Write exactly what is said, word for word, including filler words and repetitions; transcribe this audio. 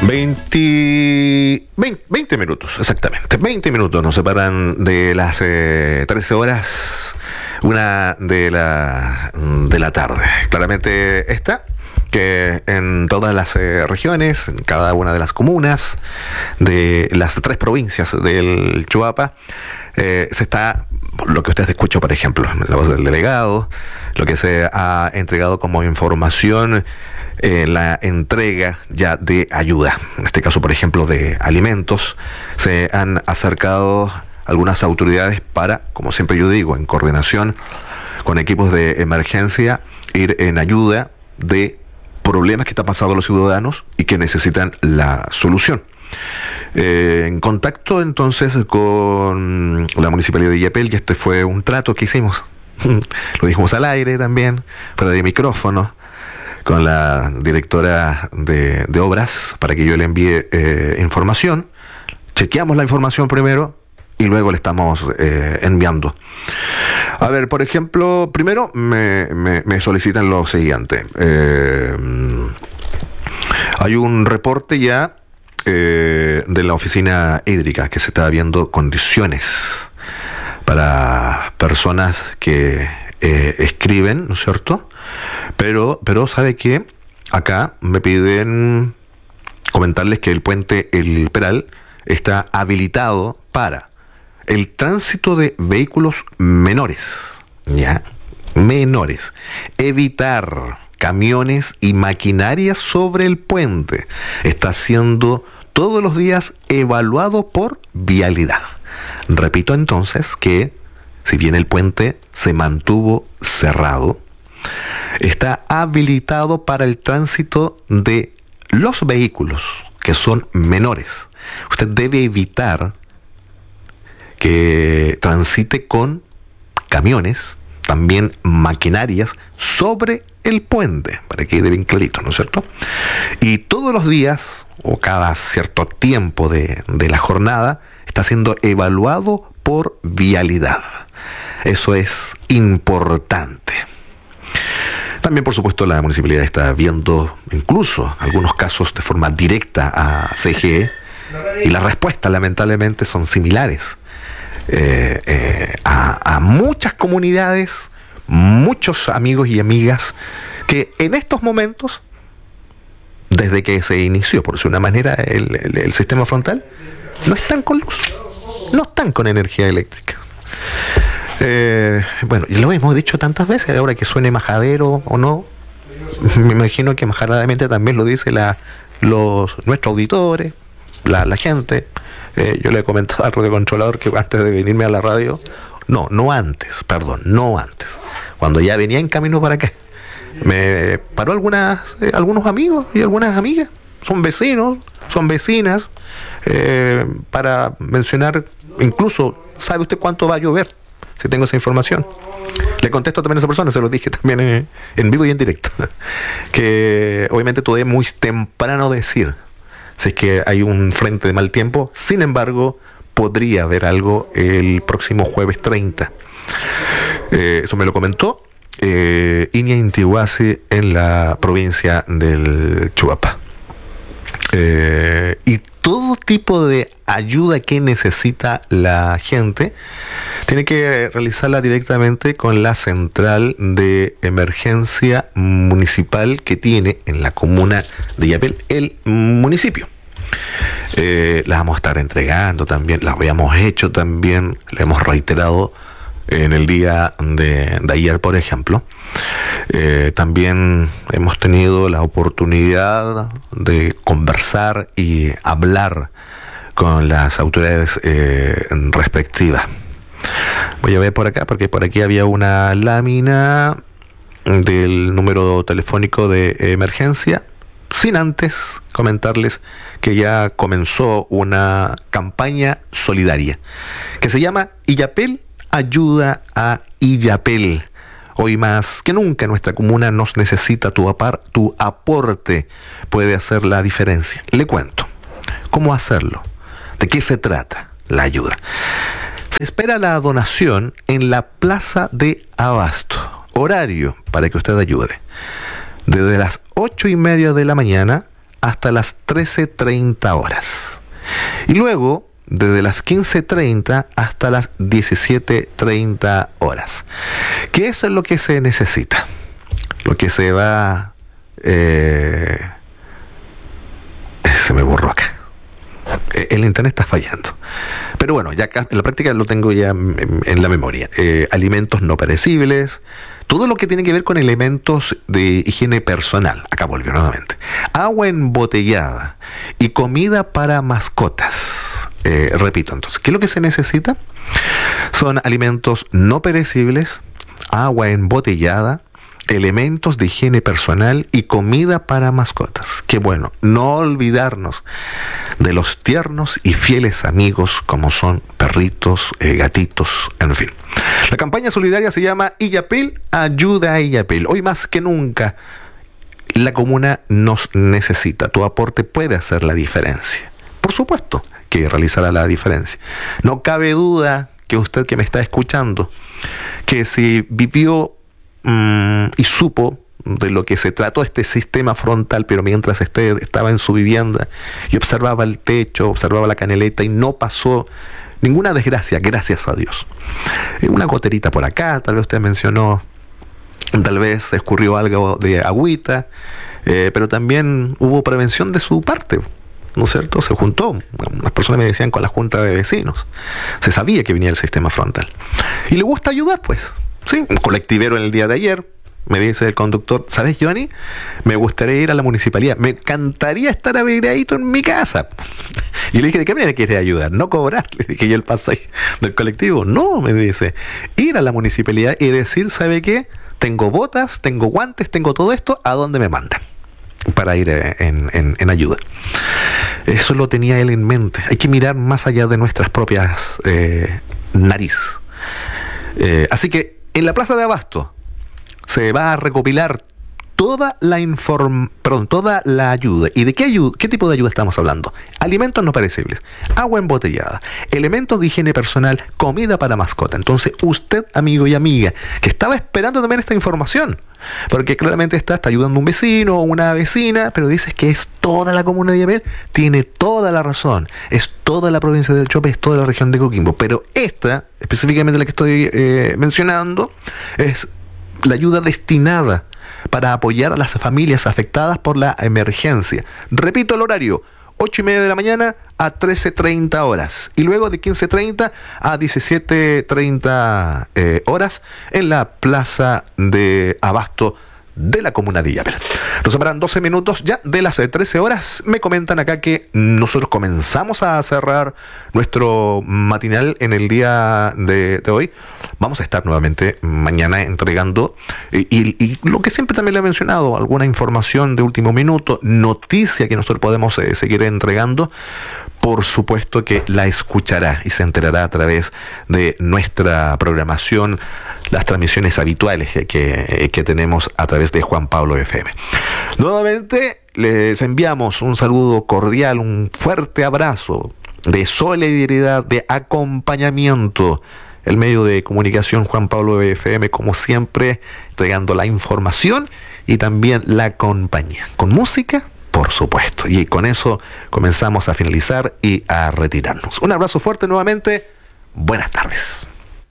veinte, veinte, veinte minutos, exactamente. veinte minutos nos separan de las eh, trece horas, una de la, de la tarde. Claramente está que en todas las eh, regiones, en cada una de las comunas de las tres provincias del Chuapa, eh, se está, lo que ustedes escuchan, por ejemplo, la voz del delegado, lo que se ha entregado como información, eh, la entrega ya de ayuda, en este caso, por ejemplo, de alimentos. Se han acercado algunas autoridades para, como siempre yo digo, en coordinación con equipos de emergencia, ir en ayuda de problemas que están pasando los ciudadanos y que necesitan la solución. Eh, en contacto entonces con la Municipalidad de Illapel, y este fue un trato que hicimos, lo dijimos al aire también, fuera de micrófono, con la directora de, de obras, para que yo le envíe eh, información. Chequeamos la información primero y luego le estamos eh, enviando. A ver, por ejemplo, primero me, me, me solicitan lo siguiente. Eh, hay un reporte ya eh, de la oficina hídrica que se está viendo condiciones para personas que eh, escriben, ¿no es cierto? Pero, pero ¿sabe qué? Acá me piden comentarles que el puente El Peral está habilitado para el tránsito de vehículos menores, ¿ya? Menores. Evitar camiones y maquinarias sobre el puente. Está siendo todos los días evaluado por vialidad. Repito entonces que, si bien el puente se mantuvo cerrado, está habilitado para el tránsito de los vehículos que son menores. Usted debe evitar que transite con camiones, también maquinarias, sobre el puente, para que quede bien clarito, ¿no es cierto? Y todos los días, o cada cierto tiempo de, de la jornada, está siendo evaluado por vialidad. Eso es importante. También, por supuesto, la municipalidad está viendo incluso algunos casos de forma directa a C G E, y las respuestas, lamentablemente, son similares. Eh, eh, a, a muchas comunidades, muchos amigos y amigas que en estos momentos, desde que se inició, por decir una manera, el, el, el sistema frontal, no están con luz, no están con energía eléctrica. Eh, bueno, y lo hemos dicho tantas veces, ahora que suene majadero o no, me imagino que majaderadamente también lo dice la, los nuestros auditores, la, la gente. Eh, yo le he comentado al radiocontrolador que antes de venirme a la radio, no, no antes, perdón, no antes, cuando ya venía en camino para acá, me paró algunas, eh, algunos amigos y algunas amigas, son vecinos, son vecinas, eh, para mencionar, incluso, ¿sabe usted cuánto va a llover? Si tengo esa información. Le contesto también a esa persona, se lo dije también en, en vivo y en directo, que obviamente todavía es muy temprano decir si es que hay un frente de mal tiempo. Sin embargo, podría haber algo el próximo jueves treinta. Eh, eso me lo comentó eh, Iña Intihuasi, en la provincia del Chuapa. Eh, y todo tipo de ayuda que necesita la gente tiene que realizarla directamente con la central de emergencia municipal que tiene en la comuna de Illapel el municipio. Eh, las vamos a estar entregando también, las habíamos hecho también, le hemos reiterado en el día de, de ayer, por ejemplo. Eh, también hemos tenido la oportunidad de conversar y hablar con las autoridades eh, respectivas. Voy a ver por acá, porque por aquí había una lámina del número telefónico de emergencia, sin antes comentarles que ya comenzó una campaña solidaria que se llama Illapel Ayuda a Illapel. Hoy más que nunca nuestra comuna nos necesita tu, apar, tu aporte, puede hacer la diferencia. Le cuento cómo hacerlo, de qué se trata la ayuda. Se espera la donación en la Plaza de Abasto. Horario para que usted ayude: desde las ocho y media de la mañana hasta las trece treinta horas. Y luego, desde las quince treinta hasta las diecisiete treinta horas. ¿Qué es lo que se necesita? Lo que se va... Eh, se me borró acá. El internet está fallando. Pero bueno, ya acá en la práctica lo tengo ya en, en la memoria. Eh, alimentos no perecibles, todo lo que tiene que ver con elementos de higiene personal. Acá volvió nuevamente. Agua embotellada y comida para mascotas. Eh, repito, entonces, ¿qué es lo que se necesita? Son alimentos no perecibles, agua embotellada, elementos de higiene personal y comida para mascotas. Qué bueno, no olvidarnos de los tiernos y fieles amigos como son perritos, eh, gatitos, en fin. La campaña solidaria se llama Illapel, ayuda a Illapel. Hoy más que nunca la comuna nos necesita. Tu aporte puede hacer la diferencia. Por supuesto que realizará la diferencia. No cabe duda que usted que me está escuchando, que si vivió y supo de lo que se trató este sistema frontal, pero mientras este estaba en su vivienda y observaba el techo, observaba la canaleta y no pasó ninguna desgracia, gracias a Dios. Una goterita por acá, tal vez usted mencionó, tal vez escurrió algo de agüita, eh, pero también hubo prevención de su parte, ¿no es cierto? Se juntó, unas personas me decían con la junta de vecinos, se sabía que venía el sistema frontal y le gusta ayudar, pues. Sí, un colectivero en el día de ayer, me dice el conductor, ¿sabes, Johnny? Me gustaría ir a la municipalidad, me encantaría estar abrigadito en mi casa. Y le dije, ¿de qué manera quieres ayudar? No cobrar, le dije yo el pasaje del colectivo. No, me dice, ir a la municipalidad y decir, ¿sabe qué? Tengo botas, tengo guantes, tengo todo esto, ¿a dónde me mandan? Para ir en, en, en ayuda. Eso lo tenía él en mente. Hay que mirar más allá de nuestras propias eh, nariz. Eh, así que en la Plaza de Abasto se va a recopilar toda la inform, perdón, toda la ayuda. ¿Y de qué ayuda, qué tipo de ayuda estamos hablando? Alimentos no perecibles, agua embotellada, elementos de higiene personal, comida para mascota. Entonces, usted, amigo y amiga, que estaba esperando también esta información, porque claramente está, está ayudando a un vecino o una vecina, pero dices que es toda la comuna de Illapel, tiene toda la razón, es toda la provincia del Chope, es toda la región de Coquimbo, pero esta, específicamente la que estoy eh, mencionando, es la ayuda destinada para apoyar a las familias afectadas por la emergencia. Repito el horario, ocho y media de la mañana a trece treinta horas y luego de quince treinta a diecisiete treinta eh, horas en la Plaza de Abasto de la comuna de Illapel. Nos separan doce minutos ya de las trece horas. Me comentan acá que nosotros comenzamos a cerrar nuestro matinal en el día de, de hoy. Vamos a estar nuevamente mañana entregando y, y, y lo que siempre también le he mencionado, alguna información de último minuto, noticia que nosotros podemos eh, seguir entregando. Por supuesto que la escuchará y se enterará a través de nuestra programación, las transmisiones habituales que, que, que tenemos a través de Juan Pablo F M. Nuevamente les enviamos un saludo cordial, un fuerte abrazo de solidaridad, de acompañamiento. El medio de comunicación Juan Pablo F M, como siempre, entregando la información y también la compañía. Con música, por supuesto. Y con eso comenzamos a finalizar y a retirarnos. Un abrazo fuerte nuevamente. Buenas tardes.